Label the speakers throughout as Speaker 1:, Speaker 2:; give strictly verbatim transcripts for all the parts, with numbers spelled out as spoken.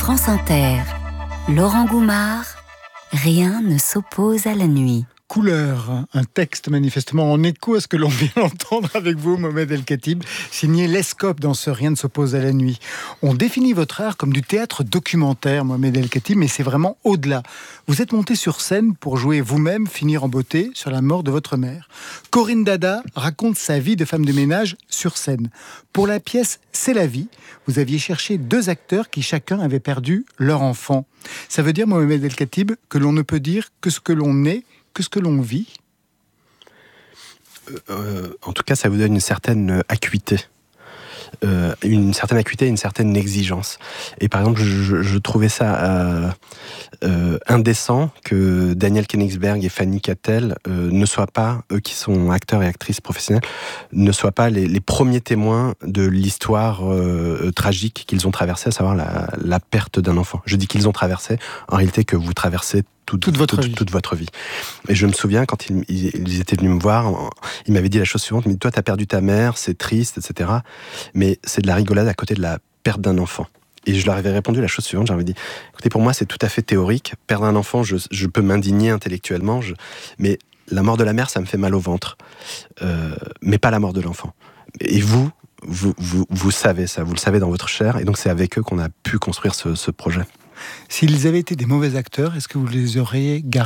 Speaker 1: France Inter, Laurent Goumard, rien ne s'oppose à la nuit.
Speaker 2: Couleur, un texte manifestement en écho à ce que l'on vient d'entendre avec vous, Mohamed El Khatib, signé Lescope dans ce Rien ne s'oppose à la nuit. On définit votre art comme du théâtre documentaire, Mohamed El Khatib, mais c'est vraiment au-delà. Vous êtes monté sur scène pour jouer vous-même, finir en beauté, sur la mort de votre mère. Corinne Dada raconte sa vie de femme de ménage sur scène. Pour la pièce C'est la vie, vous aviez cherché deux acteurs qui chacun avait perdu leur enfant. Ça veut dire, Mohamed El Khatib, que l'on ne peut dire que ce que l'on est, que ce que l'on vit.
Speaker 3: euh, En tout cas, ça vous donne une certaine acuité. Euh, une certaine acuité et une certaine exigence. Et par exemple, je, je trouvais ça euh, euh, indécent que Daniel Koenigsberg et Fanny Cattel euh, ne soient pas, eux qui sont acteurs et actrices professionnels, ne soient pas les, les premiers témoins de l'histoire euh, tragique qu'ils ont traversée, à savoir la, la perte d'un enfant. Je dis qu'ils ont traversé, en réalité que vous traversez Toute,
Speaker 2: toute, votre
Speaker 3: toute, toute votre vie. Et je me souviens, quand ils, ils, ils étaient venus me voir, ils m'avaient dit la chose suivante, mais toi, t'as perdu ta mère, c'est triste, et cetera. Mais c'est de la rigolade à côté de la perte d'un enfant. Et je leur avais répondu la chose suivante, j'avais dit, écoutez, pour moi, c'est tout à fait théorique. Perdre un enfant, je, je peux m'indigner intellectuellement, je, mais la mort de la mère, ça me fait mal au ventre. Euh, mais pas la mort de l'enfant. Et vous, vous, vous, vous savez ça, vous le savez dans votre chair, et donc c'est avec eux qu'on a pu construire ce, ce projet.
Speaker 2: S'ils avaient été des mauvais acteurs, est-ce que vous les auriez gardés ?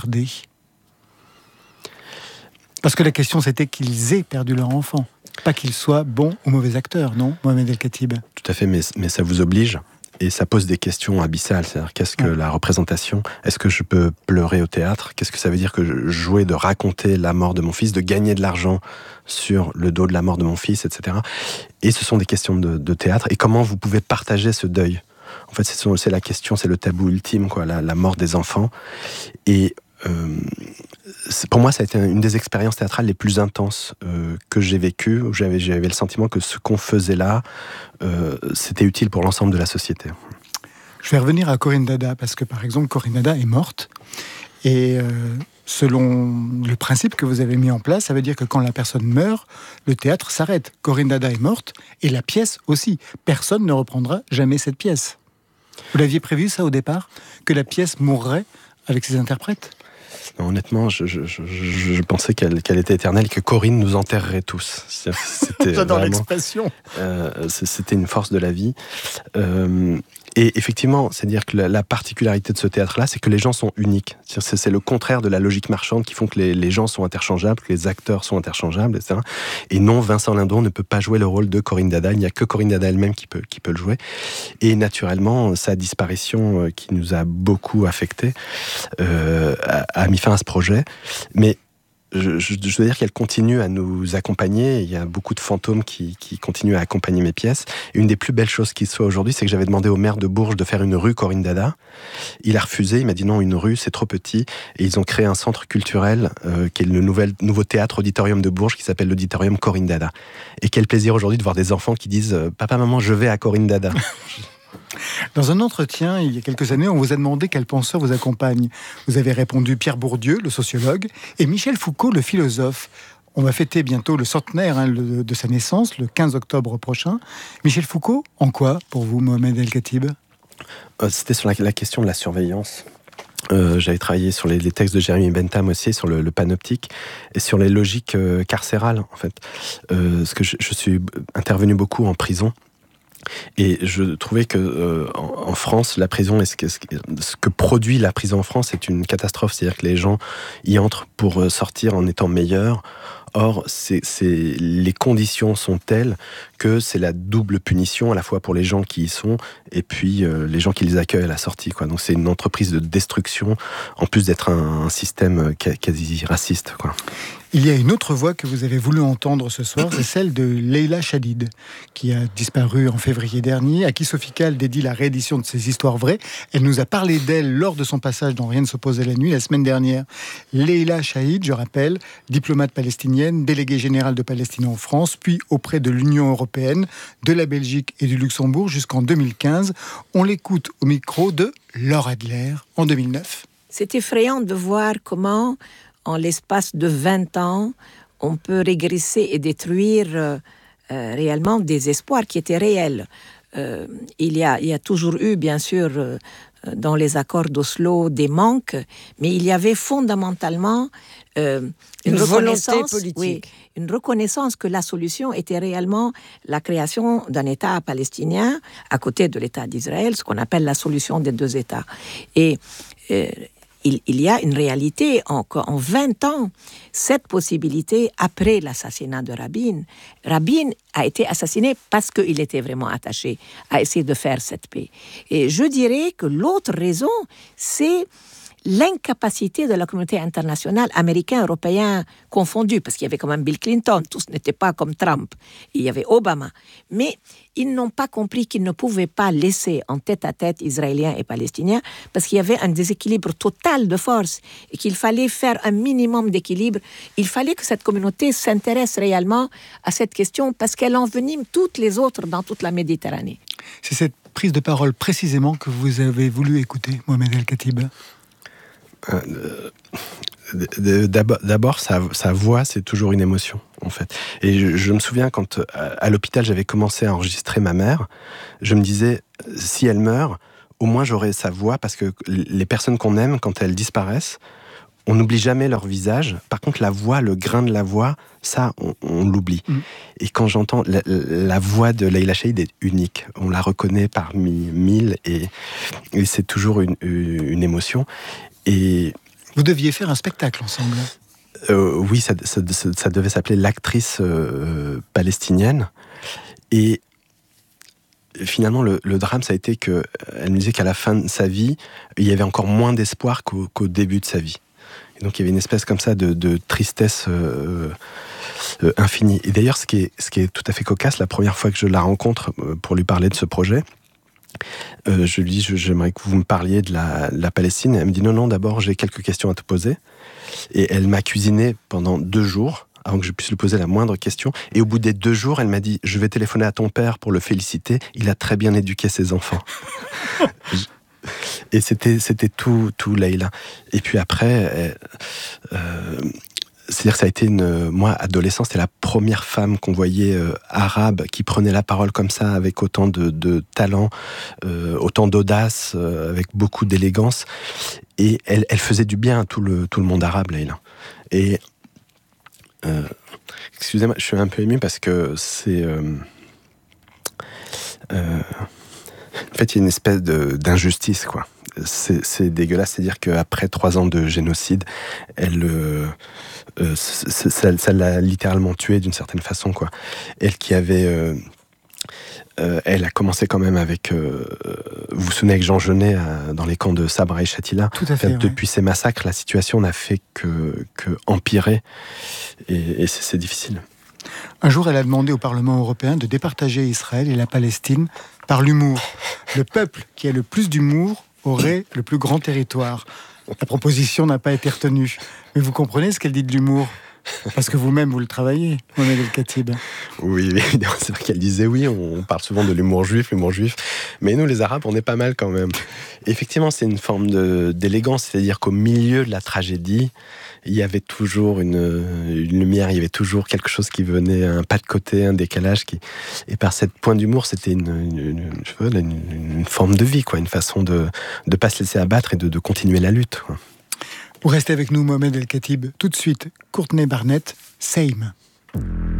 Speaker 2: Parce que la question, c'était qu'ils aient perdu leur enfant. Pas qu'ils soient bons ou mauvais acteurs, non, Mohamed El Khatib ?
Speaker 3: Tout à fait, mais, mais ça vous oblige. Et ça pose des questions abyssales. C'est-à-dire, qu'est-ce que ouais. la représentation ? Est-ce que je peux pleurer au théâtre ? Qu'est-ce que ça veut dire que jouer, de raconter la mort de mon fils, de gagner de l'argent sur le dos de la mort de mon fils, et cetera. Et ce sont des questions de, de théâtre. Et comment vous pouvez partager ce deuil ? En fait, c'est, c'est la question, c'est le tabou ultime, quoi, la, la mort des enfants. Et euh, pour moi, ça a été une des expériences théâtrales les plus intenses euh, que j'ai vécues, où j'avais, j'avais le sentiment que ce qu'on faisait là, euh, c'était utile pour l'ensemble de la société.
Speaker 2: Je vais revenir à Corinne Dada, parce que, par exemple, Corinne Dada est morte. Et euh, selon le principe que vous avez mis en place, ça veut dire que quand la personne meurt, le théâtre s'arrête. Corinne Dada est morte, et la pièce aussi. Personne ne reprendra jamais cette pièce. Vous l'aviez prévu, ça, au départ ? Que la pièce mourrait avec ses interprètes ?
Speaker 3: Non, honnêtement, je, je, je, je pensais qu'elle, qu'elle était éternelle, que Corinne nous enterrerait tous. C'était
Speaker 2: J'adore
Speaker 3: vraiment,
Speaker 2: l'expression.
Speaker 3: Euh, c'était une force de la vie. Euh, et effectivement, c'est-à-dire que la, la particularité de ce théâtre-là, c'est que les gens sont uniques. C'est, c'est le contraire de la logique marchande qui font que les, les gens sont interchangeables, que les acteurs sont interchangeables, et cetera. Et non, Vincent Lindon ne peut pas jouer le rôle de Corinne Dada. Il n'y a que Corinne Dada elle-même qui peut, qui peut le jouer. Et naturellement, sa disparition, euh, qui nous a beaucoup affectés, euh, a, a mis fin à ce projet. Mais Je, je, je veux dire qu'elle continue à nous accompagner. Il y a beaucoup de fantômes qui, qui continuent à accompagner mes pièces. Et une des plus belles choses qui soit aujourd'hui, c'est que j'avais demandé au maire de Bourges de faire une rue Corinne Dada. Il a refusé, il m'a dit non, une rue, c'est trop petit. Et ils ont créé un centre culturel euh, qui est le nouvel, nouveau théâtre auditorium de Bourges, qui s'appelle l'auditorium Corinne Dada. Et quel plaisir aujourd'hui de voir des enfants qui disent « Papa, maman, je vais à Corinne Dada ».
Speaker 2: Dans un entretien, il y a quelques années, on vous a demandé quel penseur vous accompagne. Vous avez répondu Pierre Bourdieu, le sociologue, et Michel Foucault, le philosophe. On va fêter bientôt le centenaire hein, le, de sa naissance, le quinze octobre prochain. Michel Foucault, en quoi, pour vous, Mohamed El Khatib ?
Speaker 3: euh, C'était sur la, la question de la surveillance. Euh, j'avais travaillé sur les, les textes de Jérémy Bentham aussi, sur le, le panoptique, et sur les logiques euh, carcérales, en fait. Euh, parce que je, je suis intervenu beaucoup en prison. Et je trouvais que euh, en, en France, la prison, est ce, que, ce que produit la prison en France, c'est une catastrophe. C'est-à-dire que les gens y entrent pour sortir en étant meilleurs. Or, c'est, c'est, les conditions sont telles que c'est la double punition, à la fois pour les gens qui y sont et puis euh, les gens qui les accueillent à la sortie, quoi. Donc c'est une entreprise de destruction, en plus d'être un, un système quasi raciste, quoi.
Speaker 2: Il y a une autre voix que vous avez voulu entendre ce soir, c'est celle de Leila Chadid, qui a disparu en février dernier, à qui Sophie Calle dédie la réédition de ses histoires vraies. Elle nous a parlé d'elle lors de son passage dans Rien ne s'oppose à la nuit, la semaine dernière. Leila Chadid, je rappelle, diplomate palestinienne, déléguée générale de Palestine en France, puis auprès de l'Union européenne, de la Belgique et du Luxembourg jusqu'en deux mille quinze. On l'écoute au micro de Laure Adler en deux mille neuf.
Speaker 4: C'est effrayant de voir comment, en l'espace de vingt ans, on peut régresser et détruire euh, réellement des espoirs qui étaient réels. euh, il, y a, il y a toujours eu, bien sûr, euh, dans les accords d'Oslo, des manques, mais il y avait fondamentalement euh, une,
Speaker 5: une
Speaker 4: reconnaissance,
Speaker 5: volonté politique.
Speaker 4: Oui, une reconnaissance que la solution était réellement la création d'un État palestinien à côté de l'État d'Israël, ce qu'on appelle la solution des deux États. Et euh, il, il y a une réalité, en, en vingt ans, cette possibilité, après l'assassinat de Rabin, Rabin a été assassiné parce qu'il était vraiment attaché à essayer de faire cette paix. Et je dirais que l'autre raison, c'est l'incapacité de la communauté internationale, américain, européen confondus, parce qu'il y avait quand même Bill Clinton, tous n'étaient pas comme Trump, il y avait Obama, mais ils n'ont pas compris qu'ils ne pouvaient pas laisser en tête-à-tête Israéliens et Palestiniens, parce qu'il y avait un déséquilibre total de force, et qu'il fallait faire un minimum d'équilibre. Il fallait que cette communauté s'intéresse réellement à cette question, parce qu'elle envenime toutes les autres dans toute la Méditerranée.
Speaker 2: C'est cette prise de parole précisément que vous avez voulu écouter, Mohamed El-Khatib.
Speaker 3: Euh, d'abord, d'abord sa, sa voix, c'est toujours une émotion, en fait. Et je, je me souviens quand à, à l'hôpital j'avais commencé à enregistrer ma mère, je me disais, si elle meurt, au moins j'aurai sa voix, parce que les personnes qu'on aime, quand elles disparaissent, on n'oublie jamais leur visage. Par contre, la voix, le grain de la voix, ça, on, on l'oublie. Mmh. Et quand j'entends la, la voix de Leïla Chahid est unique. On la reconnaît parmi mille, et, et c'est toujours une, une émotion. Et
Speaker 2: vous deviez faire un spectacle ensemble.
Speaker 3: Euh, oui, ça, ça, ça, ça devait s'appeler L'actrice euh, palestinienne. Et finalement, le, le drame, ça a été qu'elle me disait qu'à la fin de sa vie, il y avait encore moins d'espoir qu'au, qu'au début de sa vie. Et donc, il y avait une espèce comme ça de, de tristesse euh, euh, infinie. Et d'ailleurs, ce qui est, ce qui est tout à fait cocasse, la première fois que je la rencontre pour lui parler de ce projet, Euh, je lui dis, je, j'aimerais que vous me parliez de la, de la Palestine. Elle me dit, non, non, d'abord, j'ai quelques questions à te poser. Et elle m'a cuisiné pendant deux jours, avant que je puisse lui poser la moindre question. Et au bout des deux jours, elle m'a dit, je vais téléphoner à ton père pour le féliciter. Il a très bien éduqué ses enfants. Et c'était, c'était tout, tout Leïla. Et puis après, elle, euh, c'est-à-dire que ça a été une... Moi, adolescent, c'était la première femme qu'on voyait euh, arabe qui prenait la parole comme ça, avec autant de, de talent, euh, autant d'audace, euh, avec beaucoup d'élégance. Et elle, elle faisait du bien à tout le, tout le monde arabe, Leïla. Et... Euh, excusez-moi, je suis un peu ému parce que c'est... Euh, euh, en fait, il y a une espèce de, d'injustice, quoi. C'est, c'est dégueulasse, c'est-à-dire qu'après trois ans de génocide, elle... Euh, Euh, ça, ça, ça l'a littéralement tuée d'une certaine façon, quoi. Elle qui avait, euh, euh, elle a commencé quand même avec, euh, vous vous souvenez avec Jean Genet euh, dans les camps de Sabra et Shatila.
Speaker 2: Tout à fait.
Speaker 3: En fait,
Speaker 2: ouais.
Speaker 3: Depuis ces massacres, la situation n'a fait que, que empirer, et, et c'est, c'est difficile.
Speaker 2: Un jour, elle a demandé au Parlement européen de départager Israël et la Palestine par l'humour. Le peuple qui a le plus d'humour aurait le plus grand territoire. La proposition n'a pas été retenue. Mais vous comprenez ce qu'elle dit de l'humour ? Parce que vous-même, vous le travaillez, Mohamed El-Khatib.
Speaker 3: Oui, évidemment, c'est vrai qu'elle disait oui, on parle souvent de l'humour juif, l'humour juif, mais nous, les Arabes, on est pas mal quand même. Effectivement, c'est une forme de, d'élégance, c'est-à-dire qu'au milieu de la tragédie, il y avait toujours une, une lumière, il y avait toujours quelque chose qui venait, un pas de côté, un décalage. Qui... Et par cette point d'humour, c'était une, une, une, je sais pas, une, une forme de vie, quoi, une façon de ne pas se laisser abattre et de, de continuer la lutte, quoi.
Speaker 2: Vous restez avec nous, Mohamed El-Khatib. Tout de suite, Courtney Barnett, Same.